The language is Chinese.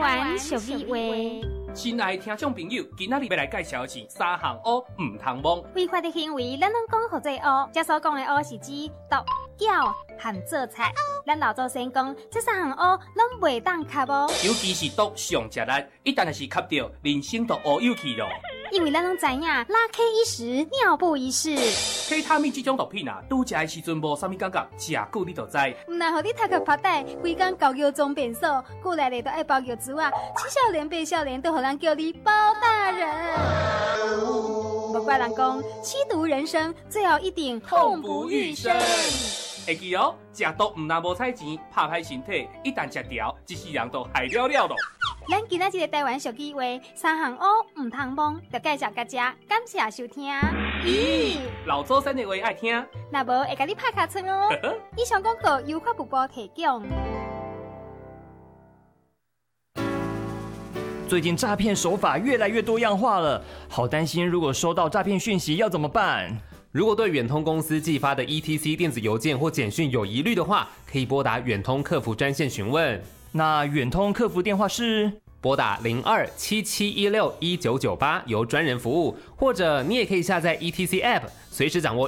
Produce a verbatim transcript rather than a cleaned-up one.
湾俗语话。 亲爱的听众朋友，今仔日要来介绍的是三项乌唔通摸。 违法的行为，咱拢讲好做乌。这所讲的乌是指毒、搅和做菜。咱老祖先讲，这三项乌拢袂当吸哦。 尤其是毒上食力，一旦若是吸到，人生就乌有去咯。 因为咱拢知影，拉 K 一时，尿布一世。 K 他命这种毒品啊，拄食的时阵无啥物感觉，食久你就知。 唔但互你读个拍带，规工搞药装变数，过来咧都爱包药珠啊，七少年八少年都互人叫你包大人。无怪人讲，吸毒人生最后一定痛不欲生。 会记哦，食毒唔但无彩钱，拍歹身体，一旦食掉，一世人都害了了咯。 咱今仔日个台湾俗语话，三项乌唔通摸，就介绍大家，感谢收听。 咦，老祖先的话爱听， 那无会甲你拍卡村哦。以上广告由发布部提供。 最近诈骗手法越来越多样化了，好担心，如果收到诈骗讯息要怎么办？ 如果对远通公司寄发的 E T C 电子邮件或简讯有疑虑的话，可以拨打远通客服专线询问。 那远通客服电话是拨打零二七七一六一九九八，由专人服务，或者你也可以下载 E T C App， 随时掌握